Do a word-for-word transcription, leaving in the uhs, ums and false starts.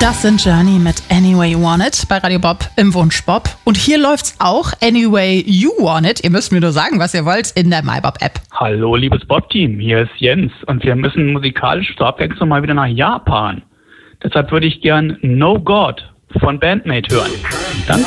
Das sind Journey mit Anyway You Want It bei Radio Bob im Wunsch Bob. Und hier läuft's auch Anyway You Want It. Ihr müsst mir nur sagen, was ihr wollt in der MyBob-App. Hallo, liebes Bob-Team, hier ist Jens und wir müssen musikalisch zur Abwechslung mal wieder nach Japan. Deshalb würde ich gern No God von Bandmate hören. Dann